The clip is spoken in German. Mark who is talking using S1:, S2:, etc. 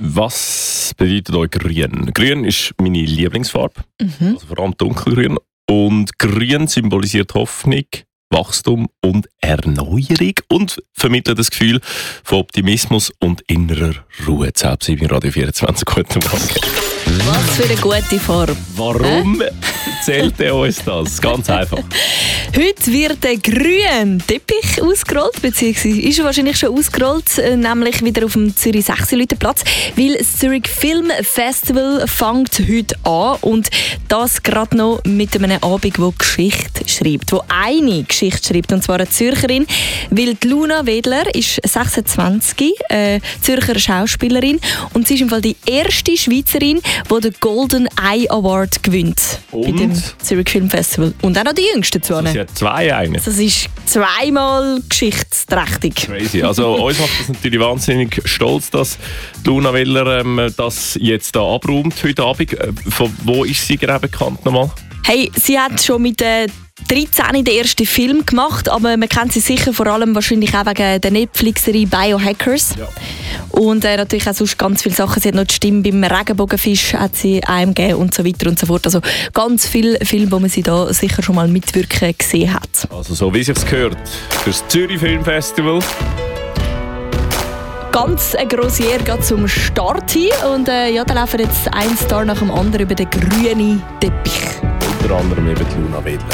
S1: Was bedeutet euch grün? Grün ist meine Lieblingsfarbe, also vor allem dunkelgrün. Und grün symbolisiert Hoffnung, Wachstum und Erneuerung und vermittelt das Gefühl von Optimismus und innerer Ruhe. Selbst bei Radio 24. Guten Morgen.
S2: Was für eine gute Farbe.
S1: Warum erzählt ihr uns das? Ganz einfach.
S2: Heute wird der grüne Teppich ausgerollt, beziehungsweise ist er wahrscheinlich schon ausgerollt, nämlich wieder auf dem Zürich 6-Leute-Platz, weil das Zurich Film Festival fängt heute an und das gerade noch mit einem Abend, wo Geschichte schreibt, wo eine Geschichte schreibt, und zwar eine Zürcherin, weil die Luna Wedler ist 26, Zürcher Schauspielerin, und sie ist im Fall die erste Schweizerin, die den Golden Eye Award gewinnt bei dem Zurich Film Festival. Und auch noch die jüngste zu.
S1: Sie hat zwei eigentlich.
S2: Das ist zweimal geschichtsträchtig.
S1: Crazy. Also uns macht das natürlich wahnsinnig stolz, dass Luna Wedler das jetzt da abräumt heute Abend. Von wo ist sie gerade bekannt nochmal?
S2: Hey, sie hat schon mit 13 den ersten Film gemacht, aber man kennt sie sicher vor allem wahrscheinlich auch wegen der Netflix-Serie Biohackers. Ja. Und natürlich auch sonst ganz viele Sachen. Sie hat noch die Stimme beim Regenbogenfisch hat sie einem gegeben und so weiter und so fort. Also ganz viele Filme, wo man sie da sicher schon mal mitwirken gesehen hat.
S1: Also so wie sich's gehört, für das Zürich Filmfestival.
S2: Ganz ein Grossier geht zum Start hin und da laufen jetzt ein Star nach dem anderen über den grünen Teppich.
S1: Unter anderem eben die Luna Wedler.